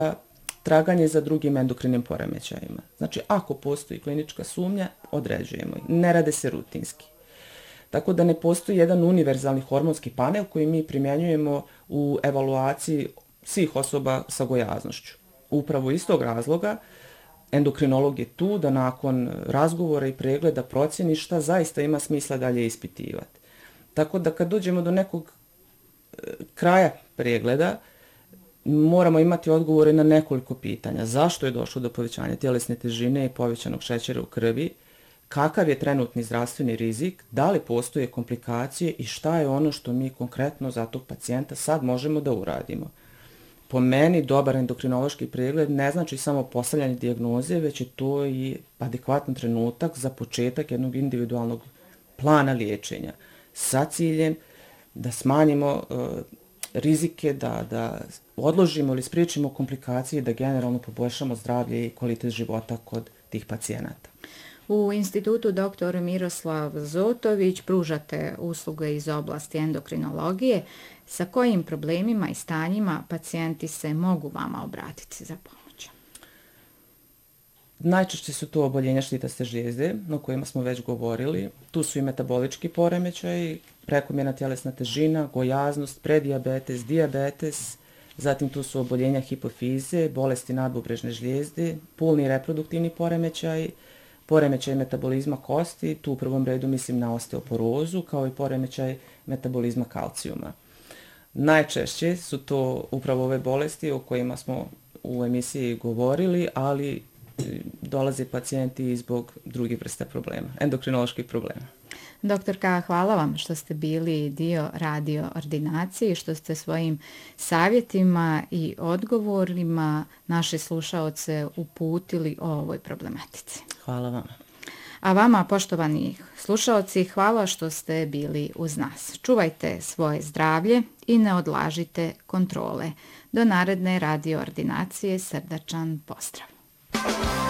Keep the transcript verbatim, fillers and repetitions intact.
traganje za drugim endokrinim poremećajima. Znači, ako postoji klinička sumnja, određujemo ih. Ne rade se rutinski. Tako da ne postoji jedan univerzalni hormonski panel koji mi primjenjujemo u evaluaciji svih osoba sa gojaznošću. Upravo iz tog razloga endokrinolog je tu da nakon razgovora i pregleda procjeni šta zaista ima smisla dalje ispitivati. Tako da kad dođemo do nekog kraja pregleda, moramo imati odgovore na nekoliko pitanja. Zašto je došlo do povećanja tjelesne težine i povećanog šećera u krvi? Kakav je trenutni zdravstveni rizik? Da li postoje komplikacije i šta je ono što mi konkretno za tog pacijenta sad možemo da uradimo? Po meni, dobar endokrinološki pregled ne znači samo postavljanje dijagnoze, već je to i adekvatan trenutak za početak jednog individualnog plana liječenja sa ciljem da smanjimo uh, rizike, da, da odložimo ili spriječimo komplikacije, da generalno poboljšamo zdravlje i kvalitet života kod tih pacijenata. U institutu doktor Miroslav Zotović pružate usluge iz oblasti endokrinologije. Sa kojim problemima i stanjima pacijenti se mogu vama obratiti za pomoć? Najčešće su to oboljenja štitaste žlijezde, o kojima smo već govorili. Tu su i metabolički poremećaji, prekomjerna tjelesna težina, gojaznost, predijabetes, dijabetes, zatim tu su oboljenja hipofize, bolesti nadbubrežne žlijezde, polni reproduktivni poremećaj, poremećaj metabolizma kosti, tu u prvom redu mislim na osteoporozu, kao i poremećaj metabolizma kalcijuma. Najčešće su to upravo ove bolesti o kojima smo u emisiji govorili, ali dolaze pacijenti i zbog drugih vrsta problema, endokrinoloških problema. Doktorka, hvala vam što ste bili dio radio ordinacije i što ste svojim savjetima i odgovorima naše slušaoce uputili o ovoj problematici. Hvala vam. A vama, poštovani slušaoci, hvala što ste bili uz nas. Čuvajte svoje zdravlje i ne odlažite kontrole. Do naredne radio ordinacije srdačan pozdrav.